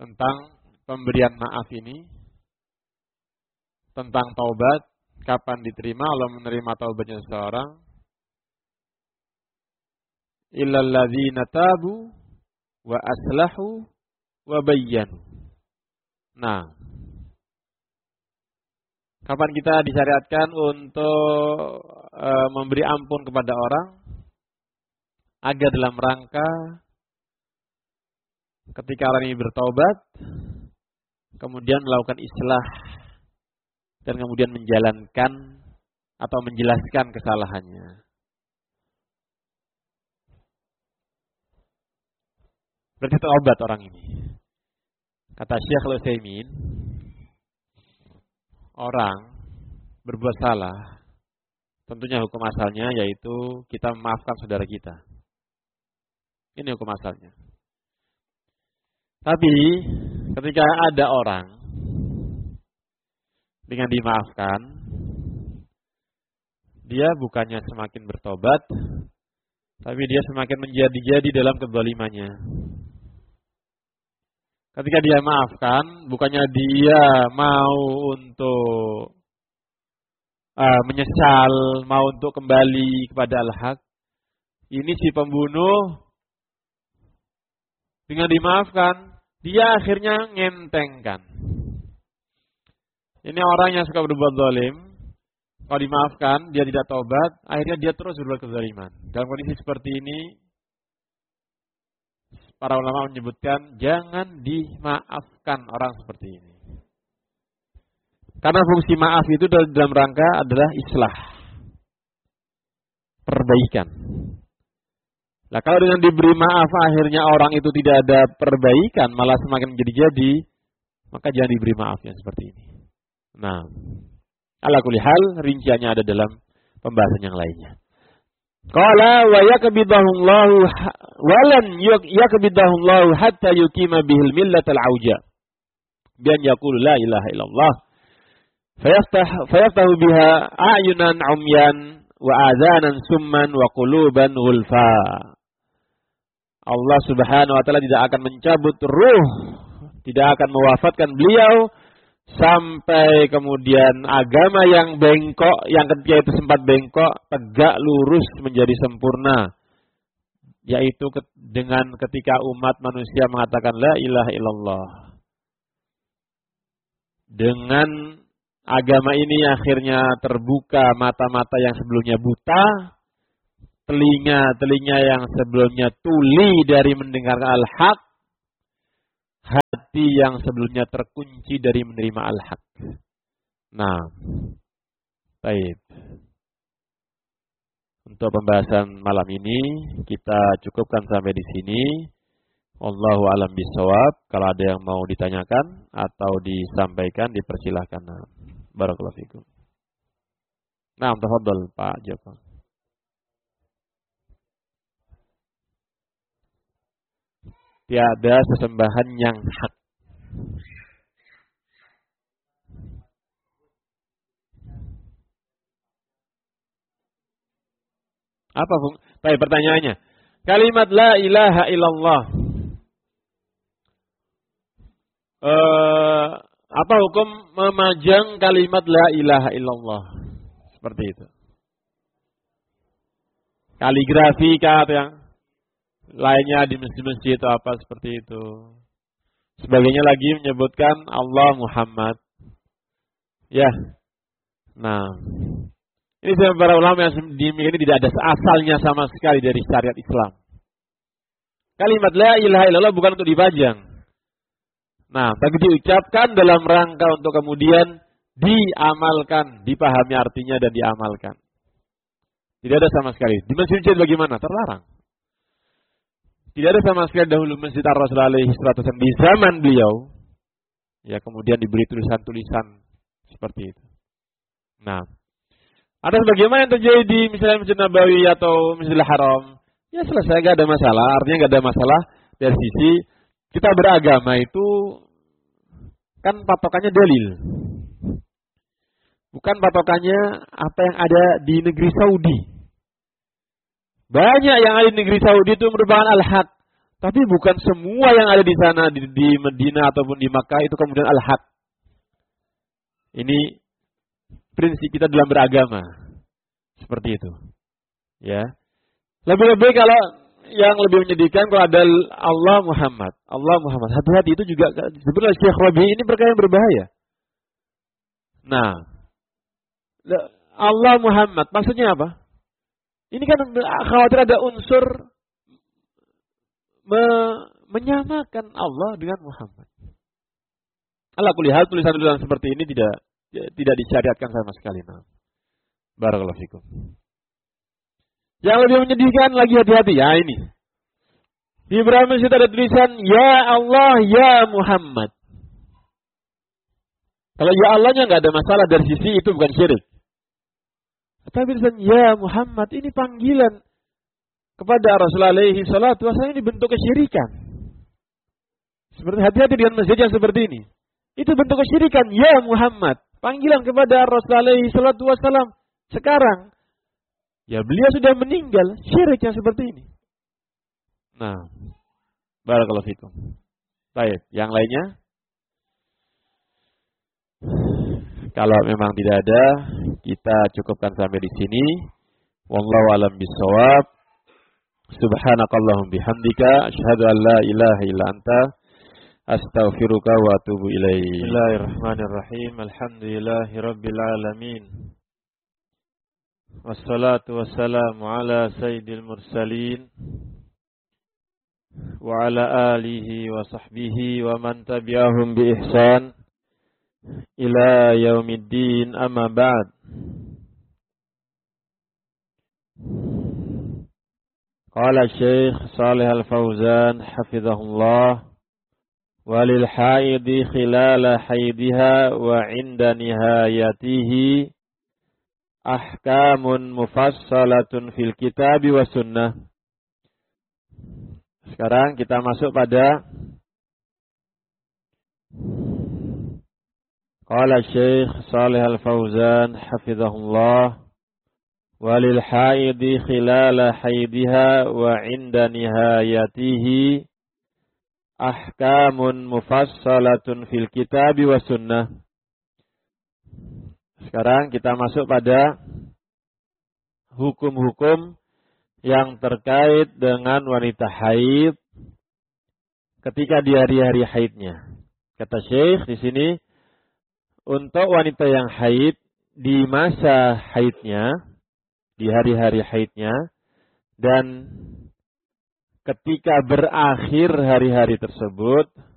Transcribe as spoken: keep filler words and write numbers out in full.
tentang pemberian maaf ini, tentang taubat, kapan diterima. Allah menerima taubatnya seseorang. Illal ladzina tabu wa aslahu wa bayyanu. Nah, kapan kita disyariatkan untuk e, memberi ampun kepada orang? Agar dalam rangka ketika orang ini bertaubat, kemudian melakukan islah, dan kemudian menjalankan atau menjelaskan kesalahannya. Berarti taubat orang ini. Kata Syekh Al-Utsaimin, orang berbuat salah, tentunya hukum asalnya yaitu kita memaafkan saudara kita. Ini hukum asalnya. Tapi ketika ada orang dengan dimaafkan, dia bukannya semakin bertobat, tapi dia semakin menjadi-jadi dalam kezalimannya. Ketika dia maafkan, bukannya dia mau untuk uh, menyesal, mau untuk kembali kepada al-haq. Ini si pembunuh dengan dimaafkan, dia akhirnya ngentengkan. Ini orang yang suka berbuat zalim, kalau dimaafkan, dia tidak taubat, akhirnya dia terus berbuat kezaliman. Dalam kondisi seperti ini, para ulama menyebutkan jangan dimaafkan orang seperti ini. Karena fungsi maaf itu dalam rangka adalah islah, perbaikan. Nah, kalau dengan diberi maaf akhirnya orang itu tidak ada perbaikan, malah semakin menjadi-jadi, maka jangan diberi maaf yang seperti ini. Nah, ala kulli hal rinciannya ada dalam pembahasan yang lainnya. Qala wa yakbidahullahu walan yakbidahullahu hatta yuqima bihil millatal auja. Bian yaqulu la ilaha illallah. Fayaftah fayaftahu biha a'yunan umyan wa adhanan summan wa quluban ghulfa. Allah Subhanahu wa taala tidak akan mencabut ruh, tidak akan mewafatkan beliau sampai kemudian agama yang bengkok, yang ketika itu sempat bengkok, tegak lurus menjadi sempurna. Yaitu dengan ketika umat manusia mengatakan la ilaha illallah. Dengan agama ini akhirnya terbuka mata-mata yang sebelumnya buta, telinga-telinga yang sebelumnya tuli dari mendengar al-haq, hati yang sebelumnya terkunci dari menerima al-haq. Nah, baik. Untuk pembahasan malam ini kita cukupkan sampai di sini. Wallahu a'lam bishawab. Kalau ada yang mau ditanyakan atau disampaikan, dipersilahkan. Barakallahu fikum. Nah, tafadhol Pak Joko. Tiada sesembahan yang hak. Apa bung? Baik, pertanyaannya. Kalimat la ilaha illallah. Uh, apa hukum memajang kalimat la ilaha illallah? Seperti itu. Kaligrafi kah atau yang lainnya di masjid-masjid atau apa seperti itu. Sebagainya lagi menyebutkan Allah Muhammad. Ya. Nah, ini para ulama yang ini tidak ada asalnya sama sekali dari syariat Islam. Kalimat la ilaha illallah bukan untuk dipajang. Nah, tapi diucapkan dalam rangka untuk kemudian diamalkan, dipahami artinya dan diamalkan. Tidak ada sama sekali. Di masjid-masjid bagaimana? Terlarang. Tidak ada sama sekali dahulu masjid Ar-Rasul alaihi salatu wasallam di zaman beliau. Ya, kemudian diberi tulisan-tulisan seperti itu. Nah, ada sebagaimana yang terjadi di misalnya Masjid Nabawi atau Masjidil Haram. Ya selesai, gak ada masalah. Artinya gak ada masalah dari sisi kita beragama itu kan patokannya dalil. Bukan patokannya apa yang ada di negeri Saudi. Banyak yang ada di negeri Saudi itu merupakan al-haq. Tapi bukan semua yang ada di sana di, di Medina ataupun di Makkah itu kemudian al-haq. Ini prinsip kita dalam beragama. Seperti itu. Ya. Lebih-lebih kalau yang lebih menyedihkan kalau ada Allah Muhammad. Allah Muhammad. Hati-hati itu juga sebenarnya Syekh Rabi ini perkara yang berbahaya. Nah, Allah Muhammad maksudnya apa? Ini kan khawatir ada unsur me menyamakan Allah dengan Muhammad. Ala kulli hal tulisan-tulisan seperti ini tidak tidak disyariatkan sama sekali. Nah. Barakallahu fikum. Yang lebih menyedihkan lagi hati-hati ya ini. Di beberapa masjid ada tulisan ya Allah ya Muhammad. Kalau ya Allahnya nggak ada masalah dari sisi itu bukan syirik. Tapi tulisan ya Muhammad ini panggilan kepada Rasulullah alaihi salatu wasallam ini bentuk kesyirikan. Seperti hati-hati dengan masjid yang seperti ini. Itu bentuk kesyirikan ya Muhammad. Panggilan kepada Rasulullah alaihi salatu wasallam sekarang. Ya beliau sudah meninggal, syirik yang seperti ini. Nah, barakallahu fikum. Baik, yang lainnya? Kalau memang tidak ada, kita cukupkan sampai di sini. Wallahu a'lam bishawab. Subhanakallahum bihamdika asyhadu an la ilaha illa anta astaghfiruka wa atubu ilaik. Bismillahirrahmanirrahim. Alhamdulillahirabbil alamin. Wassalatu wassalamu ala sayyidil mursalin wa ala alihi wa sahbihi wa man tabi'ahum bi ihsan ila yaumiddin, amma ba'd. Qala Syekh Shalih Al-Fauzan hafizahullah walil haidi khilala haidiha wa inda nihayatihi ahkamun mufassalatun fil kitabi wa sunnah. Sekarang kita masuk pada qala Syekh Shalih Al-Fauzan hafizahullah walil haidi khilala haidiha wa inda nihayatihi ahkamun mufassalatun fil kitabi wa sunnah. Sekarang kita masuk pada hukum-hukum yang terkait dengan wanita haid ketika di hari-hari haidnya. Kata Syekh di sini, untuk wanita yang haid di masa haidnya, di hari-hari haidnya, dan ketika berakhir hari-hari tersebut,